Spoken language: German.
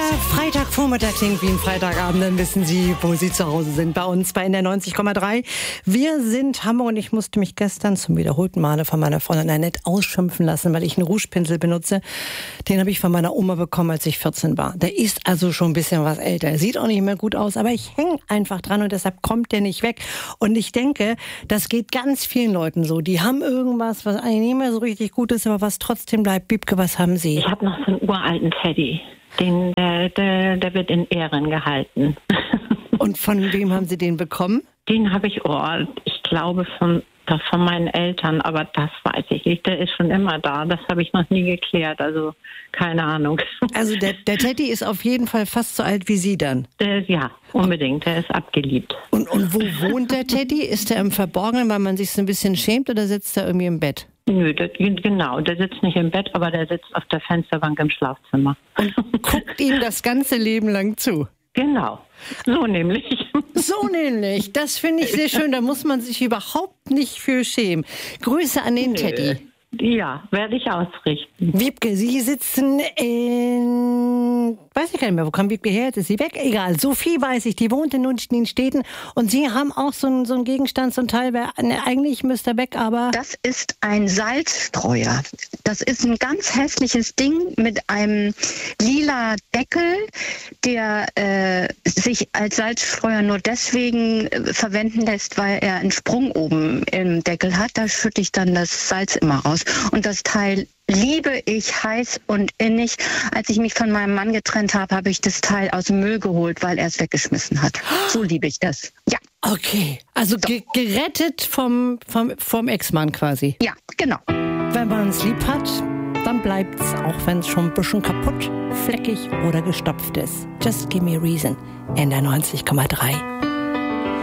Freitagvormittag klingt wie ein Freitagabend, dann wissen Sie, wo Sie zu Hause sind. Bei uns bei NDR 90,3. Wir sind Hamburg und ich musste mich gestern zum wiederholten Male von meiner Freundin Annette ausschimpfen lassen, weil ich einen Rougepinsel benutze. Den habe ich von meiner Oma bekommen, als ich 14 war. Der ist also schon ein bisschen was älter. Er sieht auch nicht mehr gut aus, aber ich hänge einfach dran und deshalb kommt der nicht weg. Und ich denke, das geht ganz vielen Leuten so. Die haben irgendwas, was eigentlich nicht mehr so richtig gut ist, aber was trotzdem bleibt. Biebke, was haben Sie? Ich habe noch so einen uralten Teddy. Der wird in Ehren gehalten. Und von wem haben Sie den bekommen? Den habe ich, ich glaube von meinen Eltern, aber das weiß ich nicht. Der ist schon immer da. Das habe ich noch nie geklärt, also keine Ahnung. Also der Teddy ist auf jeden Fall fast so alt wie Sie dann? Ja, unbedingt. Der ist abgeliebt. Und wo wohnt der Teddy? Ist der im Verborgenen, weil man sich so ein bisschen schämt, oder sitzt er irgendwie im Bett? Nö, genau. Der sitzt nicht im Bett, aber der sitzt auf der Fensterbank im Schlafzimmer. Und guckt ihm das ganze Leben lang zu? Genau. So nämlich. So nämlich. Das finde ich sehr schön. Da muss man sich überhaupt nicht für schämen. Grüße an den Teddy. Ja, werde ich ausrichten. Wiebke, Sie sitzen in... Weiß ich gar nicht mehr, wo kam Wiebke her? Jetzt ist sie weg. Egal, Sophie weiß ich, die wohnt in den Städten. Und Sie haben auch so einen Gegenstand, so ein Teil, eigentlich müsste er weg, aber... Das ist ein Salzstreuer. Das ist ein ganz hässliches Ding mit einem lila Deckel, der sich als Salzstreuer nur deswegen verwenden lässt, weil er einen Sprung oben im Deckel hat. Da schütte ich dann das Salz immer raus. Und das Teil liebe ich heiß und innig. Als ich mich von meinem Mann getrennt habe, habe ich das Teil aus dem Müll geholt, weil er es weggeschmissen hat. So liebe ich das. Ja. Okay, also so. Gerettet vom Ex-Mann quasi. Ja, genau. Wenn man uns lieb hat, dann bleibt's, auch wenn es schon ein bisschen kaputt, fleckig oder gestopft ist. Just give me a reason. NDR 90,3.